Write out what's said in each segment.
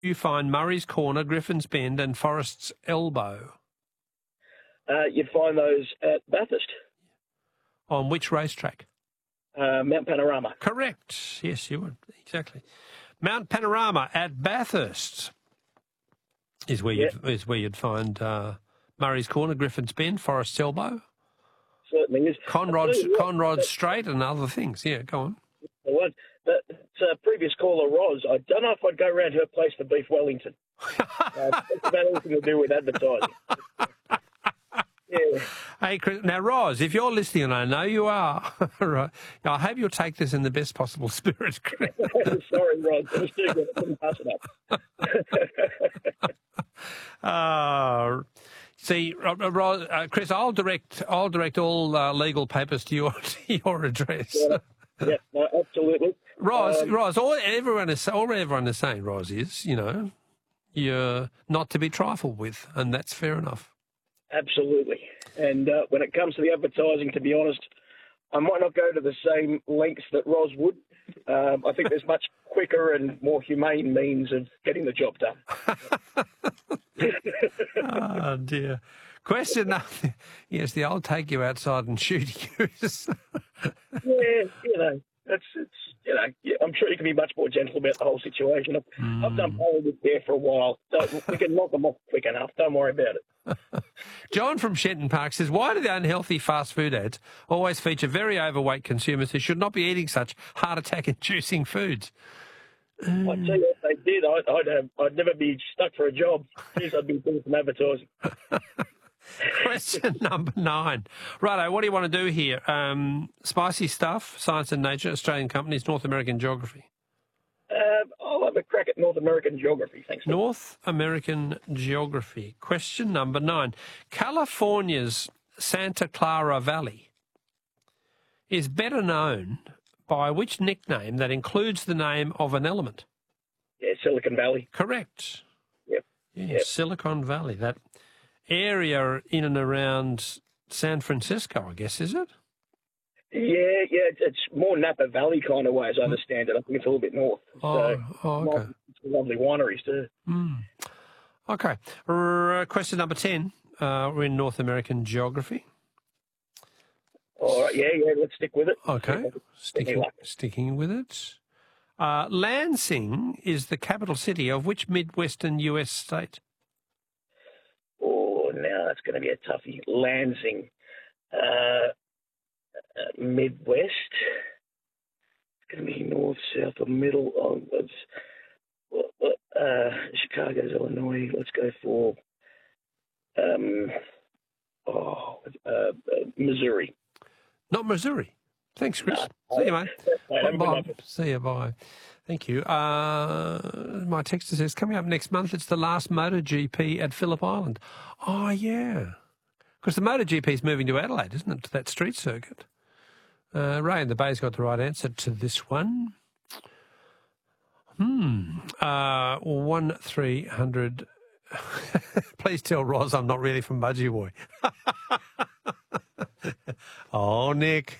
you find Murray's Corner, Griffin's Bend and Forest's Elbow? You'd find those at Bathurst. On which racetrack? Mount Panorama. Correct. Yes, you would. Exactly. Mount Panorama at Bathurst is where you'd find Murray's Corner, Griffin's Bend, Forest's Elbow. Certainly is. Conrod Strait and other things. Yeah, go on. That previous caller, Roz, I don't know if I'd go around her place for beef Wellington. It's about anything to do with advertising. Yeah. Hey, Chris, now, Roz, if you're listening, and I know you are, right, I hope you'll take this in the best possible spirit, Chris. Sorry, Roz, I was too good. I couldn't pass it up. See, Roz, Chris, I'll direct all legal papers to your address. Yeah, no, absolutely. Roz, all everyone is saying, Roz, is, you're not to be trifled with, and that's fair enough. Absolutely. And when it comes to the advertising, to be honest, I might not go to the same lengths that Roz would. I think there's much quicker and more humane means of getting the job done. Oh, dear. Question number... Yes, the old take you outside and shoot you. Yeah, I'm sure you can be much more gentle about the whole situation. I've done politics there for a while. So we can knock them off quick enough. Don't worry about it. John from Shenton Park says, why do the unhealthy fast food ads always feature very overweight consumers who should not be eating such heart attack-inducing foods? I tell you, if they did, I'd never be stuck for a job. Jeez, I'd be doing some advertising. Question number 9. Righto, what do you want to do here? Spicy stuff, Science and Nature, Australian companies, North American Geography. I'll have a crack at North American Geography, thanks. North American Geography. Question number 9. California's Santa Clara Valley is better known by which nickname that includes the name of an element? Yeah, Silicon Valley. Correct. Yep. Yep. Silicon Valley, that area in and around San Francisco, I guess, is it? Yeah, it's more Napa Valley kind of way, as I understand it. I think it's a little bit north. Okay. Lovely wineries too. Okay. Question number 10. We're in North American Geography. All right, yeah, let's stick with it. Okay, sticking with it. Lansing is the capital city of which Midwestern US state? Oh, now that's going to be a toughie. Lansing. Midwest. It's going to be north, south, or middle. Chicago's Illinois. Let's go for Missouri. Not Missouri. Thanks, Chris. See you, mate. Bye. See you, bye. Thank you. My texter says, coming up next month, it's the last MotoGP at Phillip Island. Oh, yeah. Because the MotoGP is moving to Adelaide, isn't it, to that street circuit? Ray in the Bay's got the right answer to this one. 1300. Please tell Roz I'm not really from Budgie Boy. Oh, Nick.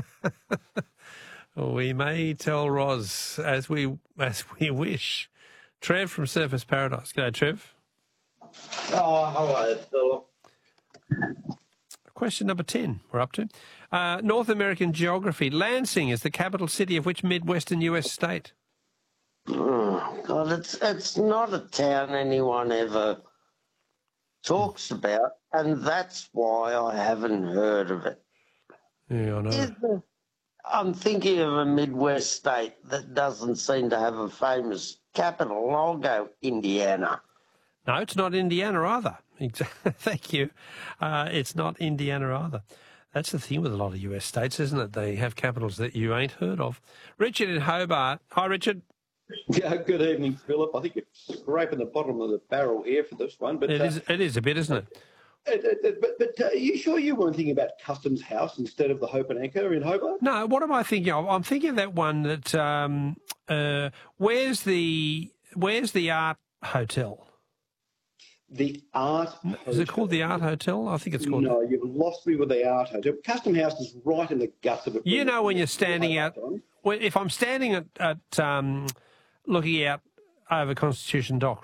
We may tell Roz as we wish. Trev from Surfers Paradise. G'day, Trev. Oh, hello, Philip. Question number 10 we're up to. North American Geography. Lansing is the capital city of which Midwestern US state? Oh, God, it's not a town anyone ever talks about, and that's why I haven't heard of it. Yeah, I know. I'm thinking of a Midwest state that doesn't seem to have a famous capital. I'll go Indiana. No, it's not Indiana either. Thank you. It's not Indiana either. That's the thing with a lot of US states, isn't it? They have capitals that you ain't heard of. Richard in Hobart. Hi, Richard. Yeah, good evening, Philip. I think it's scraping the bottom of the barrel here for this one. But it is a bit, isn't it? But are you sure you weren't thinking about Customs House instead of the Hope and Anchor in Hobart? No, what am I thinking of? I'm thinking of that one that, where's the Art Hotel? The Art Hotel. Is it called the Art Hotel? I think it's called... No, you've lost me with the Art Hotel. Custom House is right in the guts of it. You know when you're standing out... If I'm standing at looking out over Constitution Dock.